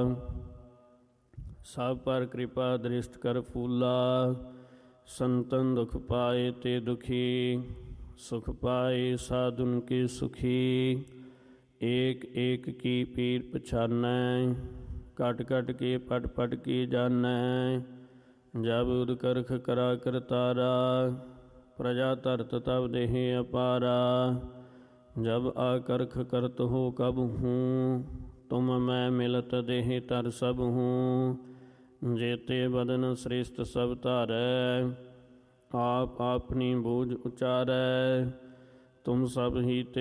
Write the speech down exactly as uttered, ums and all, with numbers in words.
ਸਭ ਪਰ ਕਿਰਪਾ ਦ੍ਰਿਸ਼ਟ ਕਰ ਫੂਲਾ। ਸੰਤਨ ਦੁਖ ਪਾਏ ਤੇ ਦੁਖੀ, ਸੁਖ ਪਾਏ ਸਾਧੁਨ ਕੀ ਸੁਖੀ। ਏਕ ਏਕ ਕੀ ਪੀਰ ਪਛਾਨੈ, ਕਟ ਕਟ ਕੇ ਪਟ ਪਟ ਕੀ ਜਾਨੈ। ਜਬ ਉਦ ਕਰਖ ਕਰਾ ਕਰਤਾਰਾ, ਪ੍ਰਜਾ ਧਰਤ ਤਬ ਦੇਹ ਅਪਾਰਾ। ਜਬ ਆਕਰਖ ਕਰਤ ਹੋ ਕਬ ਹੂੰ, ਤੁਮ ਮੈਂ ਮਿਲਤ ਦੇਹ ਤਰ ਸਭ ਹੂੰ। जेते बदन श्रेष्ठ सब धारै, आप आपनी बूझ उचारै। तुम सब ही ते